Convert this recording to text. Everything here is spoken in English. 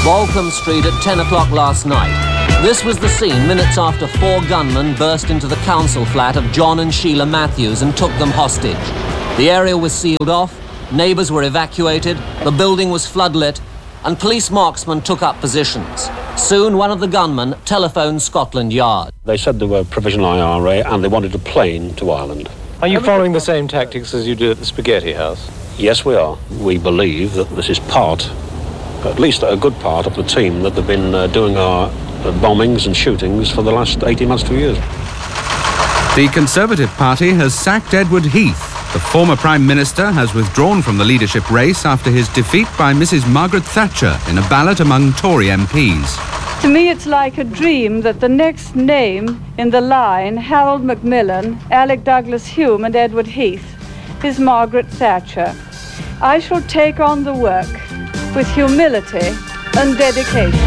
Balcombe Street at 10 o'clock last night. This was the scene minutes after 4 gunmen burst into the council flat of John and Sheila Matthews and took them hostage. The area was sealed off, neighbours were evacuated, the building was floodlit, and police marksmen took up positions. Soon, one of the gunmen telephoned Scotland Yard. They said there were provisional IRA and they wanted a plane to Ireland. Are you following the same tactics as you did at the Spaghetti House? Yes, we are. We believe that this is part, at least a good part of the team that have been doing our bombings and shootings for the last 18 months, 2 years. The Conservative Party has sacked Edward Heath. The former Prime Minister has withdrawn from the leadership race after his defeat by Mrs. Margaret Thatcher in a ballot among Tory MPs. To me, it's like a dream that the next name in the line, Harold Macmillan, Alec Douglas Hume and Edward Heath, is Margaret Thatcher. I shall take on the work with humility and dedication.